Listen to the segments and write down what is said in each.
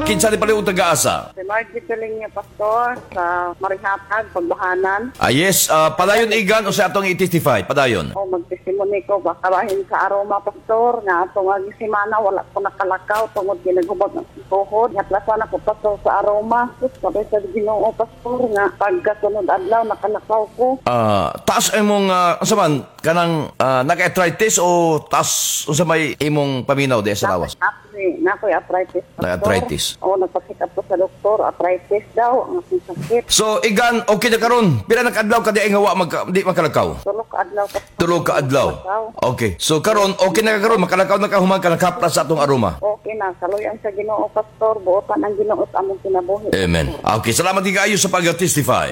kinsa ni paliw taga-asa? Si Margie Tuling niya, Pastor, sa Marihatag, Pagbahanan. Yes, padayon igan o sa atong i-testify, padayon. O magtesimony ko, baka bahin sa aroma, Pastor, nga atong agisimana, wala ko nakalakaw, tungod ginagubot ng tuhod. Hatlasan ako, Pastor, sa aroma. Sus, sabay sa Ginoo, Pastor, nga pagkasunod adlaw, nakalakaw ko. Taas imong, saman, kanang naka-arthritis o taas sa may imong paminaw de sa lawas? Nako'y arthritis, Pastor. Arthritis. O, nagpasikap ko sa doktor, arthritis daw, ang aking sakit. So, igan, okay na karon. Pila nag-adlaw ka di ay ngawa, di makalakaw? Tulog ka adlaw, Pastor. Tulog ka adlaw. Okay. So, karon, okay na karon, makalakaw na kahuman ka ng kaplas sa atong aroma. Okay na, saluyan sa Ginoo, Pastor. Buotan ang Ginoo sa among kinabuhi. Amen. Okay, salamat di kaayo sa pag-testify.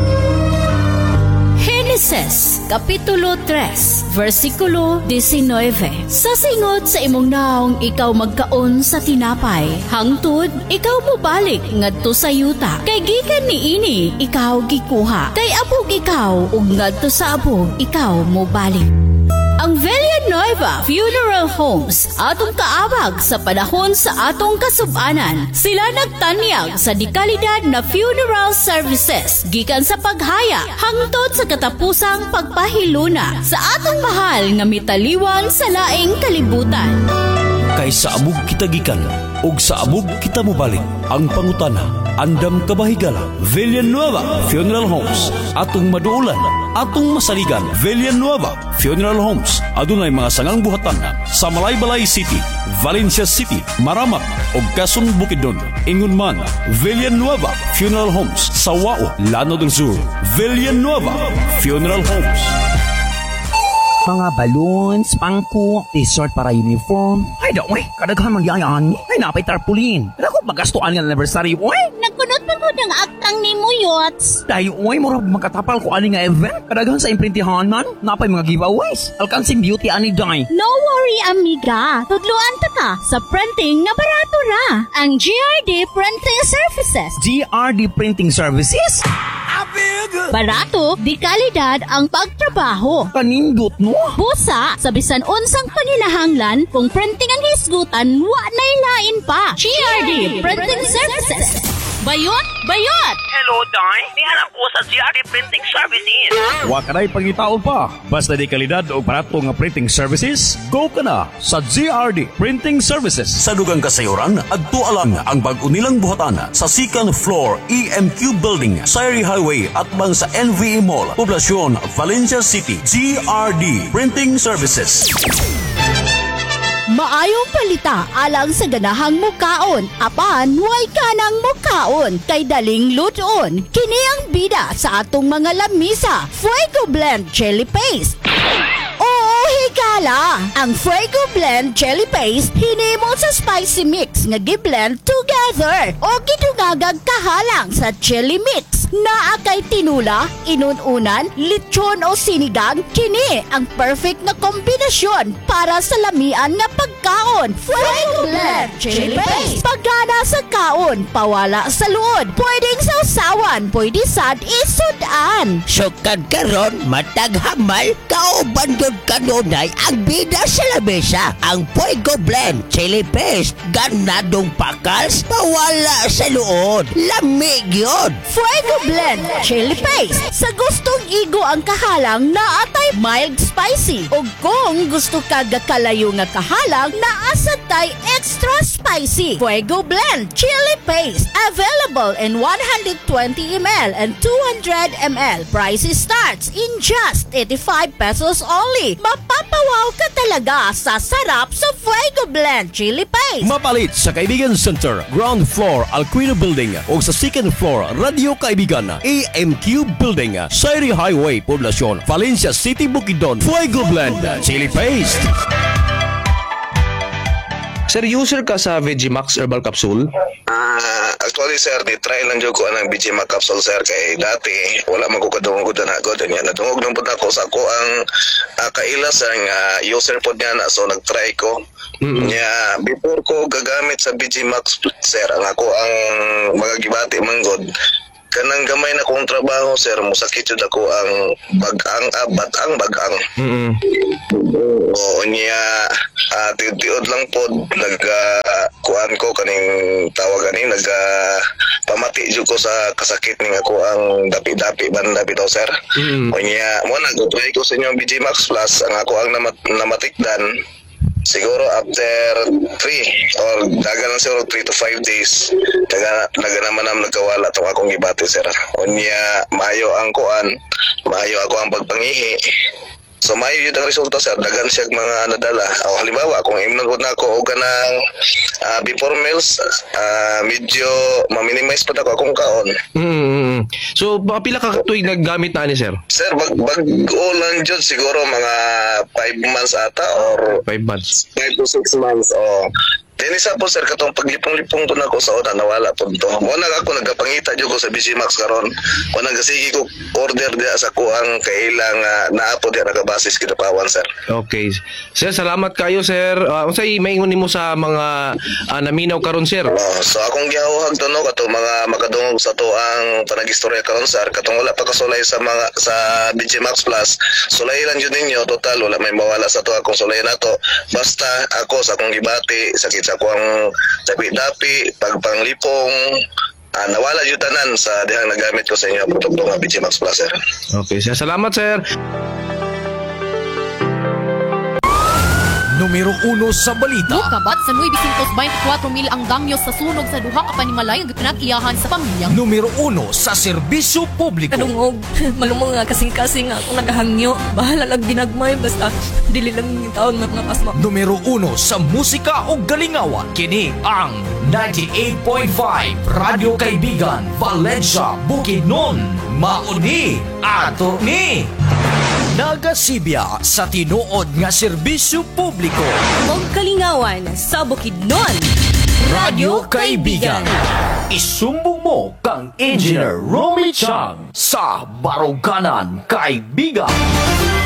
Genesis, Kapitulo 3, versikulo 19. Sa singot sa imong naong ikaw magkaon sa tinapay, hangtod ikaw mobalik ngadto sa yuta. Kay gikan niini ikaw gikuha, kay abog ikaw ug ngadto sa abog ikaw mobalik. Ang Villanueva Funeral Homes atong kaabag sa panahon sa atong kasub-anan. Sila nagtanyag sa dekalidad na funeral services gikan sa paghaya hangtod sa katapusang pagpahiluna sa atong mahal nga mitaliwan sa laing kalibutan. Kay sa amog kita gikan ug sa amog kita mobalik. Ang pangutana, andam kabahigala. Villanueva Funeral Homes atong maduulan, atong masaligan. Villanueva Funeral Homes adunay mga sangang buhatan sa Malaybalay City, Valencia City, Maramak ug Quezon Bukidnon. Ingon man, Villanueva Funeral Homes sa Wao, Llano del Sur. Villanueva Funeral Homes. Mga balloons, pangko, t-shirt para uniform. Ay, daw, kadaghan magyayaan. Ay, napay tarpulin. Ako, magastuan nga anniversary, oy. Nagkunot pa ko ng aktang ni Muyots. Dahil, oy, mura magkatapal ko ani nga event. Kadaghan sa imprintihanan, napay mga giveaways. Alkansing beauty ani day. No worry, amiga. Tudluan ta ka sa printing nga barato ra. Ang GRD Printing Services. GRD Printing Services? Barato, di kalidad ang pagtrabaho. Kanindot, no? Busa, sa bisan unsang panilahanglan, kung printing ang hisgutan, wa na'y lain pa. GRD Printing Services. Bayot! Bayot! Hello, Day. Nihanap ko sa GRD Printing Services. Wa ka na'y pangitaon pa. Basta di kalidad o barato nga printing services, go ka na sa GRD Printing Services. Sa dugang kasayuran, adto alang ang bag-o nilang buhatan sa second floor EMQ Building, Sayri Highway at bang sa NVE Mall, Poblacion, Valencia City. GRD Printing Services. Maayong palita alang sa ganahang mukaon. Apan, way kanang mukaon. Kay daling luton. Kini ang bida sa atong mga lamisa. Fuego Blend Chili Paste. Oo, higala! Ang Fuego Blend Chili Paste hinimo sa spicy mix nga gi-blend together o gidungagag kahalang sa chili mix. Naa kay tinula, inununan, lechon o sinigang, kini ang perfect na kombinasyon para sa lamian nga pagkaon. Fuego Blend Chili Paste. Pagana sa kaon, pawala sa luod. Pwedeng sausawan, pwede sad isudan. Sukad karon matag hamal, kauban gud kanunay ang bida sa lamesa. Ang Fuego Blend Chili Paste, ganadong pakals, pawala sa luod. Lamig yun. Fuego Blend Chili Paste. Sa gustong igo ang kahalang, naatay mild spicy. O kung gusto ka gakalayo nga kahalang, naasatay extra spicy. Fuego Blend Chili Paste. Available in 120 ml and 200 ml. Price starts in just 85 pesos only. Mapapawaw ka talaga sa sarap sa Fuego Blend Chili Paste. Mapalit sa Kaibigan Center, ground floor, Alquino Building o sa second floor, Radio Kaibigan, AMQ Building, Sayri Highway, Poblacion, Valencia City, Bukidnon. Fuego Blend Chili Paste. Sir, user ka sa Vegimax Herbal Capsule? Actually, sir, di-try lang dyan ko ang Vegimax Capsule, sir. Kay dati, wala magkukadungog na ako. Nadungog lang po ako sa ako ang kailas ang user po niya na. So, nag-try ko. Yeah, before ko gagamit sa Vegimax, sir, ang ako ang magagibati manggod. Kanang gamay na kong trabaho, sir, musakit yun ako ang bagang. Oo niya, tiod lang po, kuan kuan ko kaning tawag ani pamati jud ko sa kasakit ning ako ang dapi-dapi banda bitaw sir. Unya mo nag-try ko sa inyong BJ Max Plus ang ako ang namatikdan siguro after 3 or daga lang siguro 3 to 5 days daga naman nagkawala tong akong gibati sir. Unya maayo ang kuan, maayo ako ang pagpangihi. So maayo yun ang resulta sir, dagan siya mga nadala. O halimbawa, kung imnagod na ako o ganang before meals, medyo ma-minimize pa ako akong kaon. So, pila ka tuig naggamit na ni sir? Sir, bago lang dyan siguro mga 5 months ata or 5 months. 5 to 6 months. Then isa po sir, katong paglipong-lipong po na ako sa una, nawala po ito. Muna ako nagkapangita dyan ko sa BG Max karon. Muna nagasigi ko order diya sa kuang kailang naapo diya nagabasis kinapawan sir. Okay. Sir, salamat kayo sir. Unsay maingon nimo sa mga naminaw karon sir? So akong gihahuhag to no kato mga makadungog sa to ang panagistorya karon sir, katong wala pa kasulay sa mga sa BG Max Plus. Sulay lang jud ninyo, total wala may mawala sa to akong sulay nato. Basta ako sa akong gibati sakit sa akong dapi-dapi pagpanglipong nawala jud tanan sa dihang nagamit ko sa inyo produkto nga BG Max Plus sir. Okay sir, salamat sir. Numero 1 sa balita. Mukabat sa 924,000 ang damyo sa sunog sa duha ka panimalay nga pinag-iyahan sa pamilyang. Numero 1 sa serbisyo publiko. Kadungog, malumong nga kasing-kasing ako nagahangyo. Bahala lang ginagmay, basta dili lang yung taon magnapas mo. Numero 1 sa musika o galingawan. Kini ang 98.5 Radyo Kaibigan, Valencia, Bukidnon. Mauni ato ni nagasibya sa tinuod nga serbisyo publiko. Og kalingawan sa Bukidnon. Radyo Kaibigan. Isumbong mo kang Engineer Romy Chang sa Baruganan, Kaibigan.